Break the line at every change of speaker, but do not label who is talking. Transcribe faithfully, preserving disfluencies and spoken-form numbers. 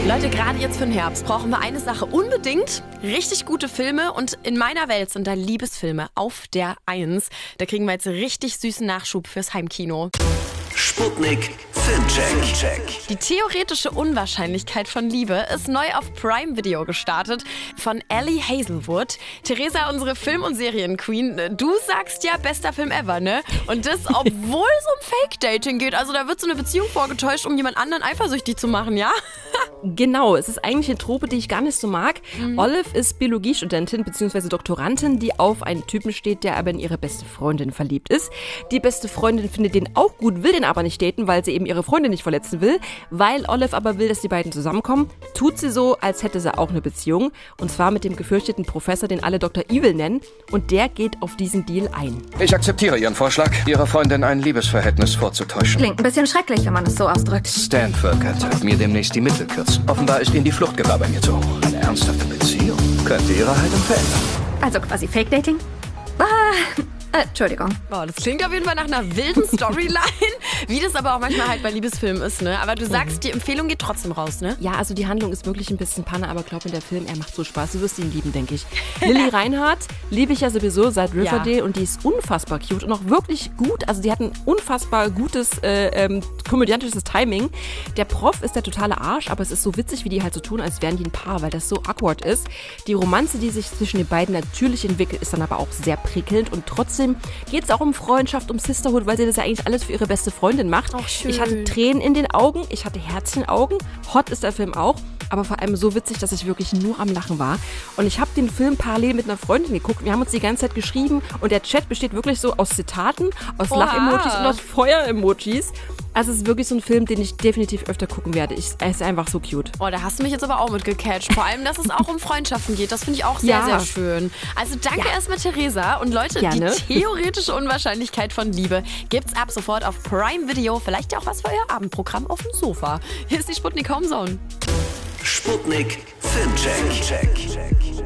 Leute, gerade jetzt für den Herbst brauchen wir eine Sache unbedingt. Richtig gute Filme und in meiner Welt sind da Liebesfilme auf der Eins. Da kriegen wir jetzt richtig süßen Nachschub fürs Heimkino.
Sputnik Filmcheck.
Die theoretische Unwahrscheinlichkeit von Liebe ist neu auf Prime Video gestartet von Ellie Hazelwood. Theresa, unsere Film- und Serienqueen, du sagst ja, bester Film ever, ne? Und das, obwohl es um Fake-Dating geht. Also da wird so eine Beziehung vorgetäuscht, um jemand anderen eifersüchtig zu machen, ja?
Genau, es ist eigentlich eine Trope, die ich gar nicht so mag. Mhm. Olive ist Biologiestudentin bzw. Doktorandin, die auf einen Typen steht, der aber in ihre beste Freundin verliebt ist. Die beste Freundin findet den auch gut, will den aber nicht daten, weil sie eben ihre Freundin nicht verletzen will. Weil Olive aber will, dass die beiden zusammenkommen, tut sie so, als hätte sie auch eine Beziehung. Und zwar mit dem gefürchteten Professor, den alle Doktor Evil nennen. Und der geht auf diesen Deal ein.
Ich akzeptiere Ihren Vorschlag, Ihrer Freundin ein Liebesverhältnis vorzutäuschen.
Klingt ein bisschen schrecklich, wenn man es so ausdrückt.
Stanford könnte mir demnächst die Mittel kürzen. Offenbar ist Ihnen die Fluchtgefahr bei mir zu hoch. Eine ernsthafte Beziehung könnte Ihre Haltung verändern.
Also quasi Fake-Dating? Ah, äh, Entschuldigung.
Oh, das klingt auf jeden Fall nach einer wilden Storyline, wie das aber auch manchmal halt bei Liebesfilmen ist, ne? Aber du sagst, mhm. die Empfehlung geht trotzdem raus, ne?
Ja, also die Handlung ist wirklich ein bisschen Panne, aber glaub mir, der Film, er macht so Spaß. Du wirst ihn lieben, denke ich. Lily Reinhardt liebe ich ja sowieso seit Riverdale ja. und die ist unfassbar cute und auch wirklich gut. Also die hat ein unfassbar gutes äh, ähm, komödiantisches Timing. Der Prof ist der totale Arsch, aber es ist so witzig, wie die halt so tun, als wären die ein Paar, weil das so awkward ist. Die Romanze, die sich zwischen den beiden natürlich entwickelt, ist dann aber auch sehr prickelnd und trotzdem geht es auch um Freundschaft, um Sisterhood, weil sie das ja eigentlich alles für ihre beste Freundin macht.
Ach, schön.
Ich hatte Tränen in den Augen, ich hatte Herz in den Augen. Hot ist der Film auch, aber vor allem so witzig, dass ich wirklich nur am Lachen war. Und ich habe den Film parallel mit einer Freundin geguckt. Wir haben uns die ganze Zeit geschrieben und der Chat besteht wirklich so aus Zitaten, aus Lach-Emojis und aus Feuer-Emojis. Also es ist wirklich so ein Film, den ich definitiv öfter gucken werde. Ich, er ist einfach so cute.
Oh, da hast du mich jetzt aber auch mit gecatcht. Vor allem, dass es auch um Freundschaften geht. Das finde ich auch sehr,
ja.
sehr schön. Also danke ja. erstmal, Theresa. Und Leute,
Gerne.
Die theoretische Unwahrscheinlichkeit von Liebe gibt's ab sofort auf Prime Video. Vielleicht ja auch was für euer Abendprogramm auf dem Sofa. Hier ist die Sputnik Homezone.
Sputnik Filmcheck.